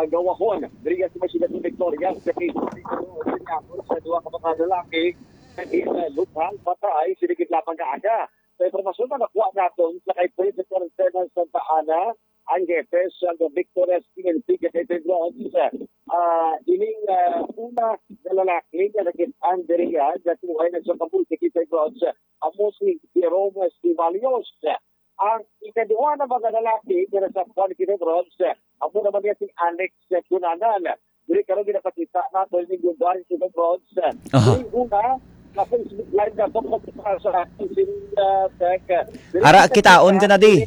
gawahon. Diri sa Masida Victoria sa sa duha ka mga lalaki luphang patay siligid lamang kaaga. Sa impormasyon na nakuha natin sa kay President Colonel Santa Ana, ang jefes sa Victoria PNP kay Pedro ining una na lalaki na naging diriya na tuhay na sa kapulti kay Pedro amo si Jerome Stivalios. Ang ikaduha na mga lalaki na sa Juan Pedro amo naman niya si Alex Cunanan. Diri karon ginapakita natin yung lugar si Pedro. Yung una Ara kitaon ka na di.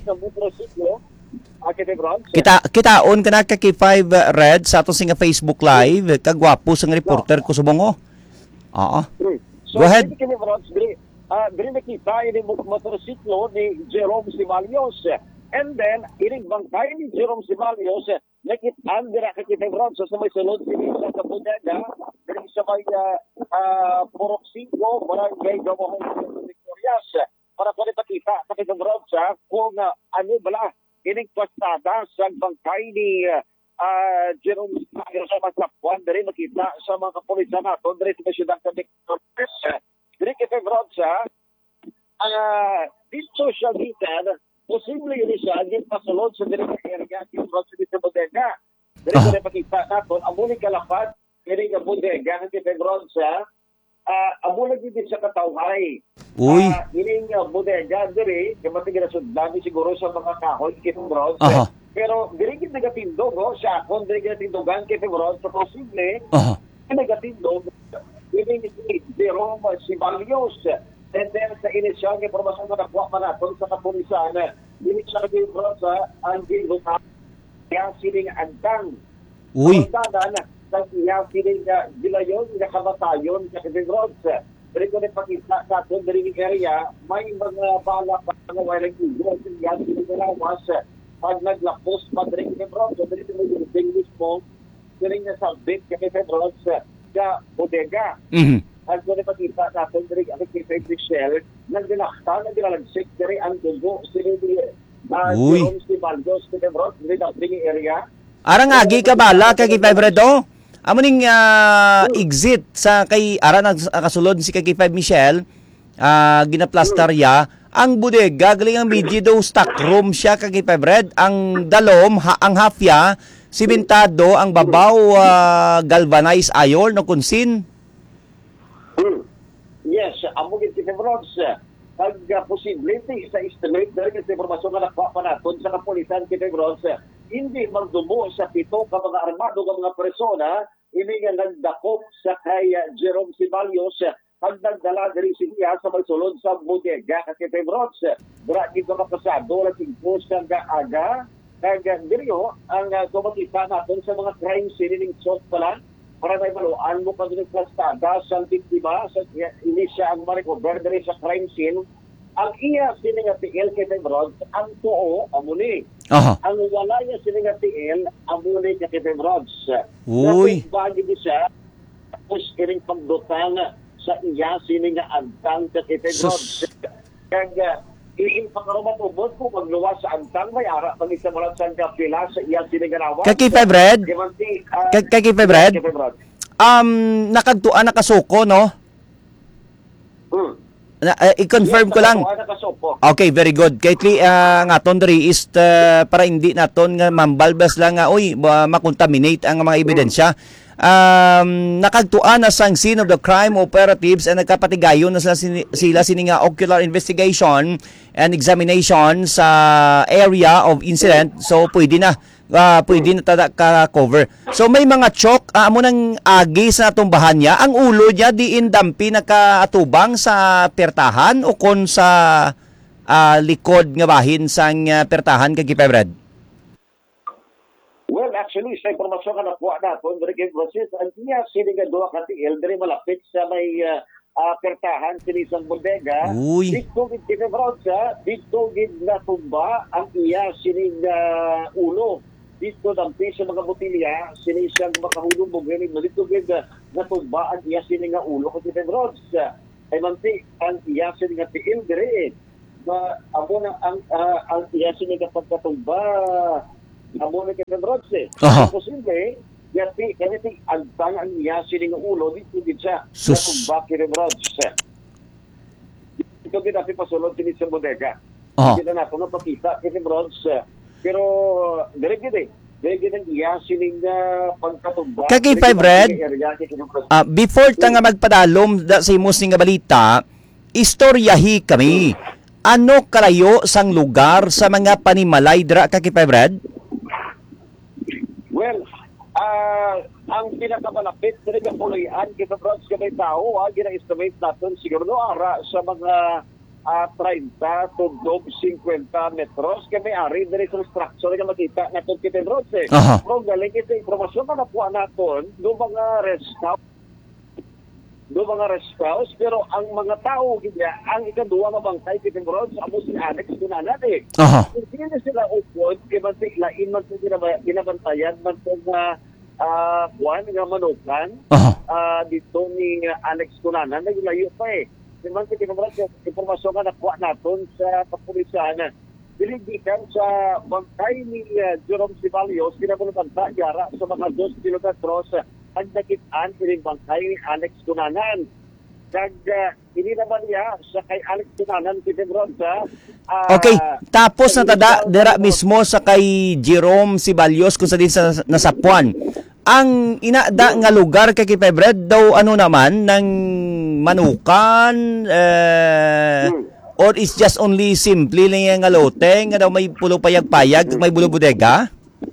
Kitaon ka na kay 5 Red sa atong singa Facebook Live. Kagwapo sang reporter ko subongo. Oo. Go ahead. Diri nakita yung motorsiklo ni Jerome Sivalios. And then, ining bangkay ni Jerome Sivalios, nakitaan dira kay Pedro sa may sulod sa Kabudega. Sa may Purok 5, barangay Gawahon Victorias. Para pa rin pakita sa Pedro kung ano bala ining pastada sa bangkay ni Jerome Sivalios sa Masapwan. Dari makita sa mga kapulisan nato, dari sa siyudad sa Victorias. Dari kay Pedro dito siya dito, posible yun siya, hindi pasulod sa direct area yung Rodriguez sa bodega. Dari ko rin pakita natin, amuling kalapat, kaya nga bodega, hindi Pedron siya, amuling din siya katawhay. Ining bodega, diri, kamating na sudlami siguro sa mga kahoy kay Pedron. Pero diri kita nagatindog, siya akong diri natindogan kay Pedron, so posible, nagatindog, ining Jerome Sivalios. And then sa inisyal ng informasyon na nakuha man natin sa kapulisan, inisyal ng informasyon ang ginlupa kaya siling antang. Kamuntanan sa kaya siling gilayon na kamatayon sa Kibigros. Dari ko rin pakita sa atin, dari area, may mga bala pa na walang igos, kaya siling nalawas. Pag naglapos pa dari Kibigros, dari ko rin mismo, siling nasabit sa Kibigros sa bodega. At kung napakita natin, dari ang kipag Michelle, nagdinakta, nagdinalagsik, dari ang dugo, sila Jerome Stivaldos, Kibigros, dari ang area. Arang agi ka bala kay Pedro? Amo ning exit sa kay ara nakasulod si kay 5 Michelle, ginaplastarya ang bodega galing ang medyo daw stock room siya kay Pedro. Ang dalom, ang hafya, simentado, ang babaw galvanized iron no kunsin. Yes, amo gid si Pedro. Pag possibility sa estimate dahil sa informasyon na nakuha pa natin sa kapulisan kay Pedro, hindi magdumo sa 7 ka mga armado ka mga persona, hindi nga nagdakop sa kay Jerome Sivalios pag nagdala diri siya sa magsulod sa bodega kay Pedro. Dira dito kapasado la tingpos kang aga, kag diri ang kumakita natin sa mga crime scene ning shot pala para may maluan mo pag nagplastada sa biktima sa inisya ang ma-recover diri sa crime scene. Ang iya siningatiil kay Pedro, ang tuo, amuni. Ang wala niya siningatiil, amuni kay Pedro. Uy! Bagi di siya, tapos iring pagdutang sa iya siningaantang kay Pedro. Kaya, iin pakaroman ubod ko magluwas sa antang, may ara pag isa malang saan kapila sa iya siningarawan. Kay Pedro? Kay Pedro? Nakagtuan nakasuko, no? I-confirm ko lang. Okay, very good. Kay nga tondri is para hindi naton nga mambalbas lang nga makontaminate ang mga ebidensya. Nakagtuan na sang scene of the crime operatives and nagkapatigayon na sila sininga ocular investigation and examination sa area of incident. So pwede na tada ka-cover. So may mga chok, amo nang agi sa tumbahan niya. Ang ulo niya diin dampi nakaatubang sa pertahan o kon sa likod nga bahin sang pertahan kay Pedro? Well, actually, sa informasyon na nakuha natin, Brigade Francis, ang niya sinigang doon katiil, dari malapit sa may pertahan, sinisang bodega. Dito gid kinabronsa, dito gid natumba ang iya sining ulo. Dito dampi sa mga botilya, sinisang makahulong bugin, dito gid natumba ang iya sining ulo ko kinabronsa. Ay manti, ang iya sining tiil, dire. Amo na ang iya sining pagkatumba, amo ni Kevin Rods eh. Aha. Posible, kasi ang tangan niya sining ulo, dito din siya. Sus. Natumba Kevin Rods. Ito din natin pasulod sinig sa bodega. Aha. Hindi na natin napakita Kevin Rods. Pero, direct ang iya sining pagkatumba. Kaki Five Red, before ta nga magpadalom sa imong nga balita, istoryahi kami. Ano kalayo sang lugar sa mga panimalay dra Kaki Five Red? Well, ang pinakamalapit talaga puloyan kita bros kami tao, gina-estimate natin siguro ara sa mga 30 to 50 metros kami ari diri sa structure nga makita natin kita bros eh. Pero galing ito informasyon na nakuha natin do mga rest house, pero ang mga tao kanya ang ikaduwa nga bangkay kita bros amo si Alex Kunanan eh. Hindi na sila upod kay man lain man sila ginabantayan man nga kuan nga manukan dito ni Alex Kunanan naglayo pa eh. Naman sa kinabras yung informasyon nga nakuha natin sa kapulisan. Diligikan sa bangkay ni Jerome Sibalios, kinabulutanta yara sa mga 2 kilometros ang nakitaan sining bangkay ni Alex Kunanan. Kag hindi naman niya sa kay Alex Kunanan Kitebron sa okay, tapos na tada dira mismo sa kay Jerome Sibalios kung sa din sa nasapuan. Ang inada nga lugar kay Febred daw ano naman ng manukan or is just only simply lang nga lote nga daw may pulo payag-payag may bulo bodega?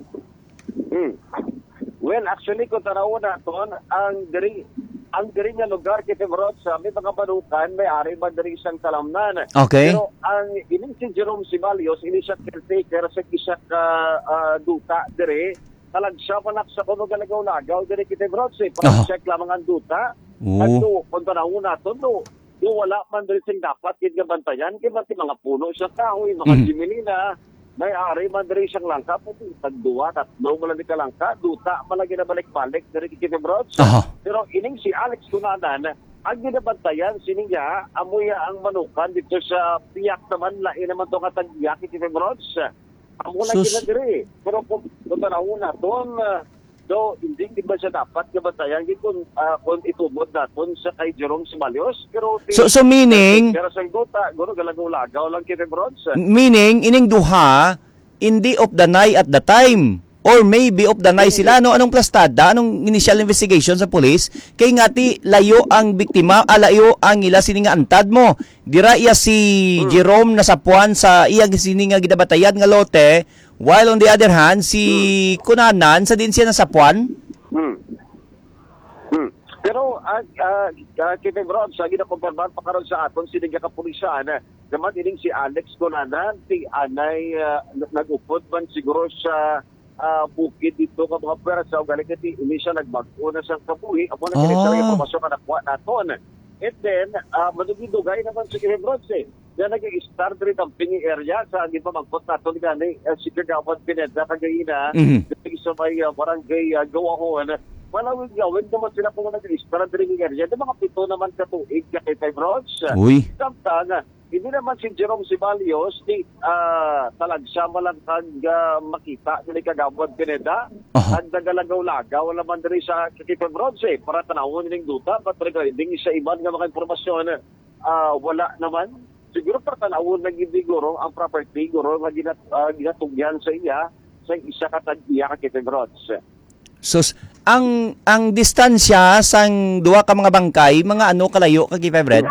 Well, actually kung tanaw naton ang diri nga lugar kay Febred sa may mga manukan may ari man diri isang talamnan. Okay. Pero ang ining si Jerome Sibalios ini siya caretaker sa isa ka duta diri talagsa panak sa kuno galagaw-lagaw diri kita brotse para check lamang ang duta ato kung tanaw naton do wala man diri sing dapat kid nga bantayan kay bati mga puno sa kahoy mga Jimelina may ari man diri siyang langka pati tagduwa tatlo man lang langka duta man lang ginabalik-balik diri kita brotse pero ining si Alex Kunanan ang ginabantayan sininga amoy ang manukan dito sa piyak naman lain naman to nga tagyak kita brotse amo lang ginadiri. Pero kung tanaw naton, hindi ba siya dapat gabantayan kung itubod naton sa kay Jerome Sibalios. Pero so meaning, pero sa gota, guro galagaw-lagaw lang kita bronze. Meaning, ining duha, hindi of the night at the time. Or maybe of the night sila. Anong plastada? Anong initial investigation sa police? Kay ngati layo ang biktima, layo ang ila sininga antad mo. Dira iya si Jerome nasapuan sa iyang sininga gidabatayan nga lote, while on the other hand, si Kunanan sa din siya nasapuan? Pero kita bro, sa ginakumpirmahan pa karon sa aton sininga kapulisan, naman ining si Alex Kunanan, si anay nag-upod man siguro sa bukid dito ka mga pera sa galing iti ini siya nagbago na siyang kabuhi amo na kini sa impormasyon na nakuha naton and then madugay naman sa Kibrods na nag-start rin ang pingi area sa agin pa magpot naton gani si Kagawad Pineda kagayina sa may barangay Gawahon wala gawin naman sila kung nag-start rin ang area mga 7 naman ka tuig kay Kibrods samtang hindi naman si Jerome Sibalios di talagsa malang makita ni Kagawad Pineda ang nagalagaw-lagaw naman diri sa Kitipon Bronze para tanawon ning duta but regarding sa iban nga mga impormasyon wala naman siguro para tanawon naging siguro ang property guro nga ginatugyan sa iya sa isa ka tagbiya ka Kitipon Bronze. Sus, ang distansya sang duha ka mga bangkay mga ano kalayo kay Febred?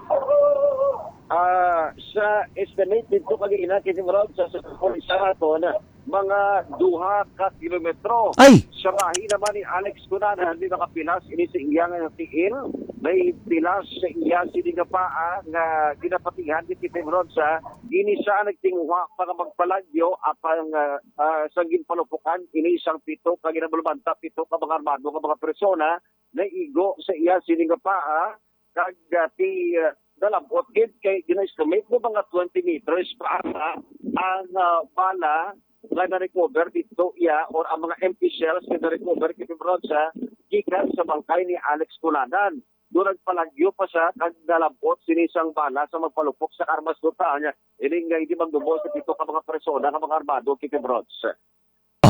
Sa estimated ko kag inakitimrod sa polisato na mga 2 ka kilometro. Sa bahay naman ni Alex Kunanan hindi nakapilas ini sa iyang tiil. May pilas sa iyang sinigapaa nga ginapatihan ni Kitimrod sa ini siya nagtinguha para magpalagyo apang sa ginpalupukan ini isang 7 ka ginabulbanta 7 ka mga armado ka mga persona na igo sa iyang sinigapaa kag ti dalabot kay gina-estimate mo mga 20 meters para ang bala nga na-recover dito or ang mga empty shells na na-recover kay Bronza gikan sa bangkay ni Alex Kunanan. Doon nagpalagyo pa siya kag dalabot sinisang bala sa magpalupok sa armas duta niya. Ini nga hindi magdubol sa dito ka mga persona nga mga armado kay Bronza.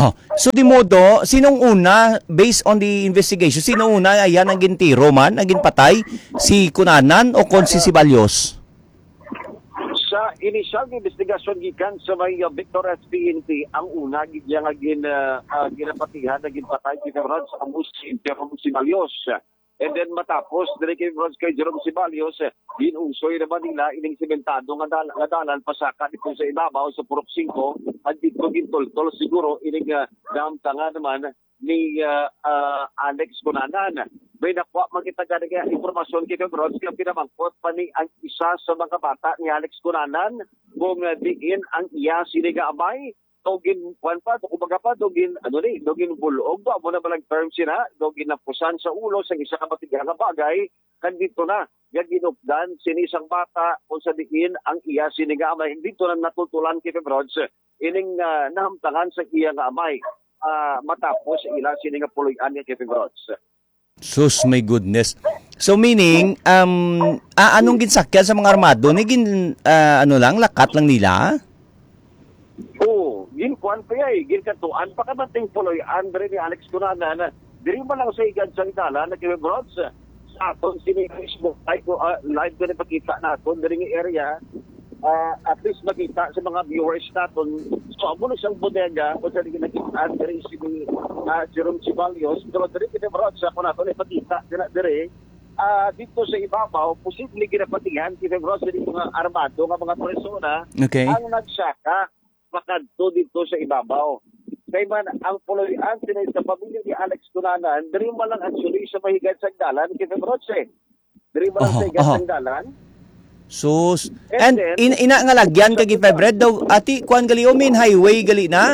Oh. So di modo, sinong una, based on the investigation, sino una ayan ang gintiro man, ang ginpatay? Si Cunanan o kon si Sibalyos? Sa initial investigasyon gikan sa may Victor SPNP, ang una gidya nga ginapatihan na ginpatay kay Rod sa si Jerome Sibalios. And then matapos dire kay Rod kay Jerome Sibalios, ginusoy naman nila ining sementado nga dalan pasaka dito sa ibabaw sa Purok 5 at dito gintultol siguro ining damtanga naman ni Alex Cunanan. May nakuha makita ka nga informasyon kay Rod kaya pinamangkot pa ni ang isa sa mga bata ni Alex Cunanan kung diin ang iya siniga abay dogin kwan pa kumbaga pa dogin bulog ba mo na balang term sila dogin napusan sa ulo sa isa ka matigang nga bagay kandito na nga ginupdan sinisang bata kung sa diin ang iya siniga amay dito na natutulan kay Rod ining nahamtangan sa iya nga amay matapos ila siniga puloy-an ni kay Rod. Sus, my goodness. So meaning, anong ginsakyan sa mga armado? Naging, lakat lang nila? Oo, ginkuan pa yan. Ginkatuan pa ka bating puloy-an ni Alex Cunanan. Diri ba lang sa igad sa itala na kay Rod sa aton sinismo live ko na pakita natin diri nga area. At least makita sa mga viewers natin. So, amo na siyang bodega kung saan nakita diri si Jerome Sibalios. Pero diri kita Rod sa kung natin ipakita diri dito sa ibabaw, posible ginapatihan kita Rod sa mga armado nga mga persona ang nagsaka makadto dito sa ibabaw. Kaya man, ang puloy-an sa pamilya ni Alex Cunanan, diri man lang actually sa mahigad sa dalan kita Rod diri man lang sa higad sa dalan. Sus. And ina nga lagyan kay Febred daw ati kuan gali o main highway gali na.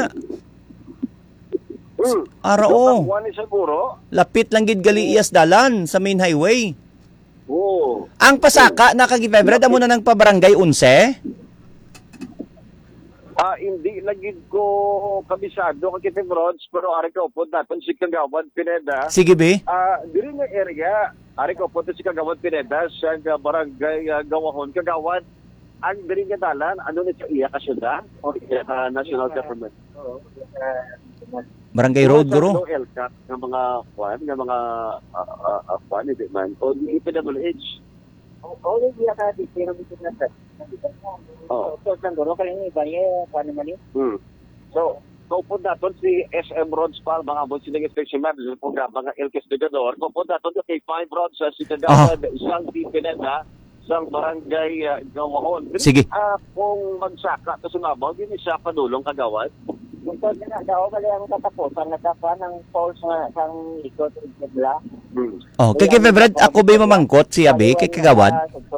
Arao. Lapit lang gid gali iyas dalan sa main highway. Oo. Ang pasaka na kay Febred amo na nang pabarangay 11. Hindi lagid ko kabisado kay Febred pero ari ko pod naton si Kagawad Pineda. Sige be. Diri nga area ari ko po si Kagawad Pineda sa barangay Gawahon. Kagawad, ang diri nga dalan, ano ni sa iya ka syudad o iya national government? Barangay Road, guro? LCAT ng mga kwan, hindi man. O di PWH. O di iya ka, di pero dito na sa. So, saan guro, kaling iba niya, kwan naman yun? So po natin si SM Rods pa, mga abot silang inspection manager po nga, mga El Castigador. Po natin kay 5 Rods si Kagawad, isang Pineda, isang barangay Gawahon. Sige. Kung magsaka ito sumabaw, yun siya panulong Kagawad. Ito na, daw kali ang katapusan, nagkapa ng falls nga, isang likod, igla. Kay Febred, ako ba mamangkot si Abe, kay Kagawad?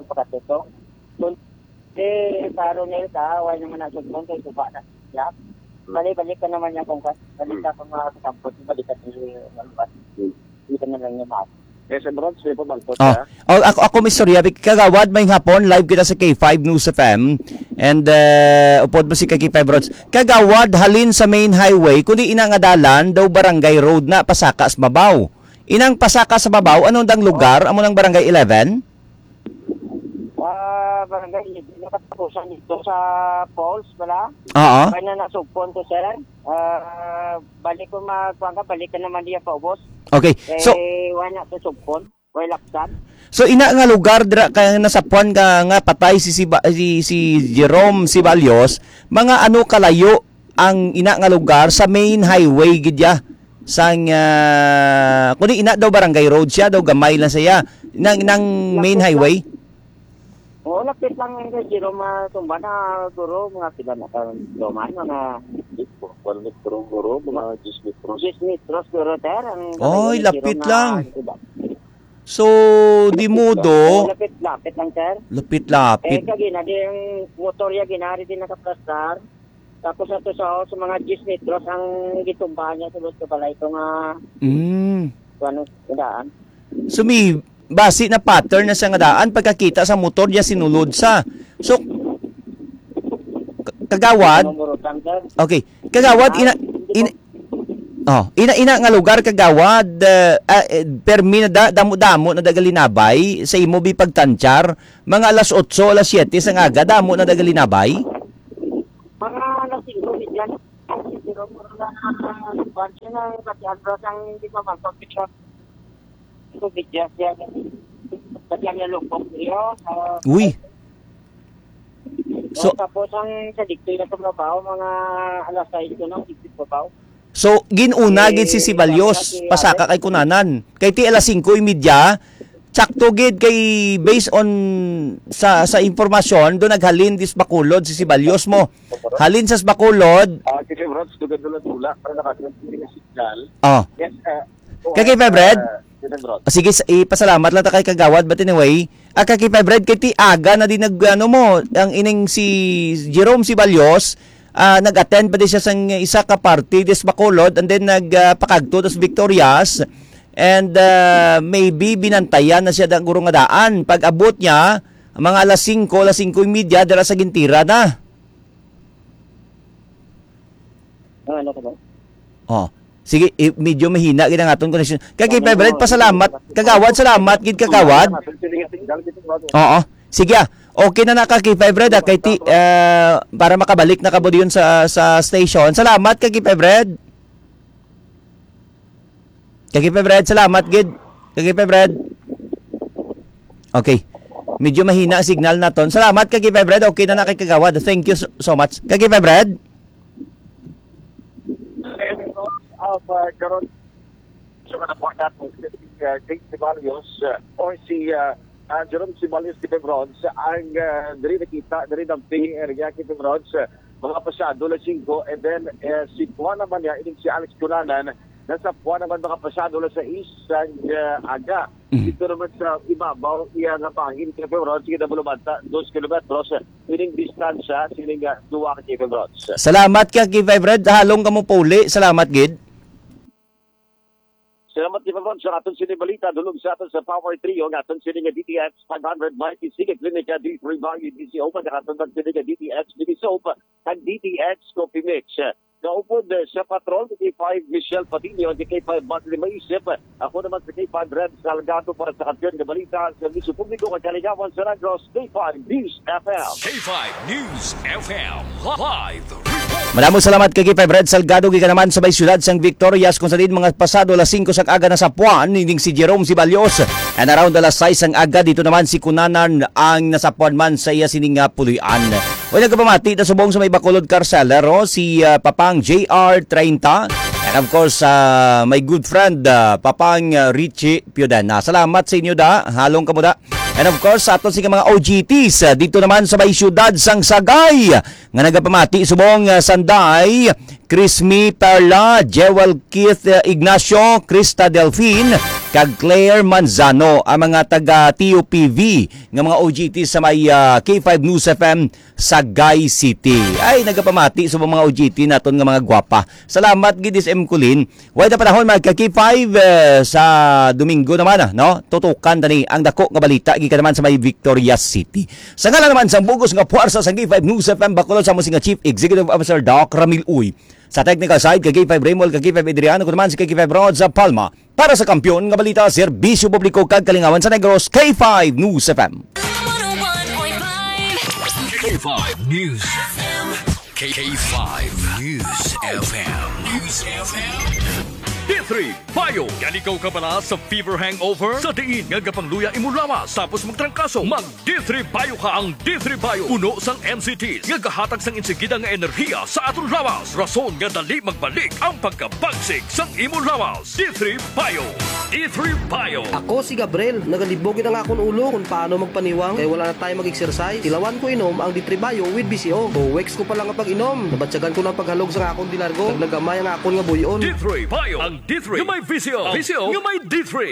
Paro nil ka, wala naman nasugpon, kay suba na. Balik ka naman niya kung balik ka kung makakasampot, balik ka sa hindi ka na lang niya maap. Yes, and Rods, may pamangkot ka. Ako Mr. Yabik, Kagawad, may hapon, live kita sa K5 News FM. And upod mo si K5 Rods. Kagawad, halin sa main highway, kundi inang adalan, daw barangay road na pasaka sa babaw. Inang pasaka sa babaw, anong dang lugar? Amo ng barangay 11? Barangay, hindi nakatapusan dito sa falls, wala? Oo. Kaya na nasugpon ko, sir. Balik ko balik ka naman diya pa, boss. Okay, so wala to sugpon, wala laksan. So ina nga lugar dira kaya nasa puan ka nga patay si Jerome Sibalios, mga ano kalayo ang ina nga lugar sa main highway gidya sang kundi ina daw barangay road siya daw gamay lang siya nang main highway. Lapit lang kay Jerome tumba na guro mga sila na doman na guro mga 10 metros guro ter. Oy, lapit lang. So, di modo. Lapit lang, sir. Lapit. Kagina, yung motor ya ginari din nakaplastar. Tapos nato sa mga 10 metros ang gitumbahan niya sulod ko pala ito nga. Ano, daan. So, may basi na pattern na siya nga daan pagkakita sa motor niya sinulod sa. So, Kagawad. Okay. Kagawad, ina nga lugar Kagawad permi na damo na dagalinabay sa imo bi pagtantyar mga alas 8 alas 7 sa nga aga damo na dagalinabay mga alas 5 yan Bansi ng katiadros ang hindi pa magpapicture. Ito, bidyas yan. Katiang yung lupok niyo. Uy. So, tapos ang sa diktoy na trabaho, mga alas 6 ko nang diktoy trabaho. so ginuna gid si Sibalyos pasaka kay kunanan. Kay ti alas 5:30, tsakto gid kay based on sa impormasyon do naghalin dis Bacolod si Sibalyos mo. Halin sa Bacolod. Kasi Rods, tula para nakatransmit ng signal. Oh. Yes, Kay Febred. Sige, ipasalamat lang ta kay Kagawad, but anyway, kay Febred kay ti aga na din nagano mo ang ining si Jerome Sibalyos. Nag-attend pa din siya sa isa ka party des Bacolod and then nagpakagto dos Victorias and maybe binantayan na siya dang guro nga daan. Pag abot niya mga alas 5:30 dala sa Gintira na. Ano ka ba? Oh. Sige, medyo mahina gid ang aton connection. Kay Febred, pasalamat. Kagawad, salamat gid Kagawad. Oo. Sige. Okay na kay Febred kay ti para makabalik na kabo diyon sa station. Salamat kay Febred. Kay Febred, salamat gid. Kay Febred. Okay. Medyo mahina ang signal naton. Salamat kay Febred. Okay na kay Kagawad. Thank you so much. Kay Febred. Karon so na po natin si Jake Sibalyos or si Jerome Sibalyos de Pebrods ang diri nakita diri ng ping area kay Pebrods mga pasado la 5 and then si Juan naman niya ining si Alex Cunanan nasa Juan naman mga pasado la 6 ang aga dito naman sa ibabaw iya nga pangin kay Pebrods kita bulumanta 2 kilometros ining distansya sining duwa kay Pebrods. Salamat kay Febred, halong kamo puli. Salamat gid. Salamat di Pabron sa aton sinibalita dulog sa aton sa Power Trio ng aton sining DTX 500 mighty sige klinika D3 value DCO pa aton sining DTX Soap and DTX Coffee Mix. Naupod sa patrol ni K5 Michelle Patino at K5 Monthly Maisip. Ako naman sa K5 Red Salgado para sa kampiyon ng balita sa Servicio Publiko at Kaligawan sa Negros K5 News FM. K5 News FM Live Report. Maraming salamat kay K5 Red Salgado gikan naman sa may siyudad sang Victorias kung sa din mga pasado alas 5 sang aga na sa Puan ning si Jerome Sibalyos and around alas 6 sang aga dito naman si Cunanan ang nasa Puan man sa iya sining pulian. Wala ka pamati na subong sa may Bacolod Carcelero si Papang JR30 and of course my good friend Papang Richie Piodana. Salamat sa inyo da, halong kamo da. And of course sa aton mga OGTs dito naman sa may siyudad sang Sagay nga nagapamati subong Sanday, Crismi Perla, Jewel Keith Ignacio, Krista Delfin, kag Claire Manzano ang mga taga TUPV nga mga OGTs sa may K5 News FM Sagay City. Ay nagapamati sa mga OGT naton nga mga gwapa. Salamat gid M. Kulin. Way na panahon mga K5 sa Domingo naman no. Tutukan tani ang dako nga balita gikan naman sa may Victorias City. Sa ngalan naman sang bugos nga puwersa sa K5 News FM Bacolod sa mga Chief Executive Officer Doc Ramil Uy. Sa technical side, kay K5 Raymond, kay K5 Adriano, kung naman si K5 Rod sa Palma. Para sa kampiyon nga balita, serbisyo publiko kag kalingawan sa Negros, K5 News FM. 101.5 K5 News FM. K5 News FM. News FM. D3 Bio. Yan ikaw ka pala sa fever hangover? Sa diin nga gapangluya imo lawas tapos magtrangkaso. Mag D3 Bio ka ang D3 Bio. Uno sang MCTs nga gahatag sang insigida nga enerhiya sa aton lawas. Rason nga dali magbalik ang pagkabagsik sang imo lawas. D3 Bio. D3 Bio. Ako si Gabriel, nagalibogin ang akong ulo kung paano magpaniwang kaya wala na tayo mag-exercise. Tilawan ko inom ang D3 Bio with BCO. 2 weeks ko pa lang kapag inom. Nabatsagan ko ng paghalog sa akong dilargo. Naglagamay ang akong nga buyon. D3 Bio. Ang D3 yung may VCO. VCO yung may D3.